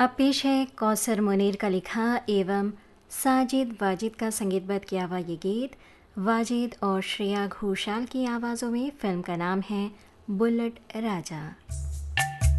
अब पेश है कौसर मुनीर का लिखा एवं साजिद वाजिद का संगीतबद्ध किया हुआ ये गीत। वाजिद और श्रेया घोषाल की आवाज़ों में। फिल्म का नाम है बुलेट राजा।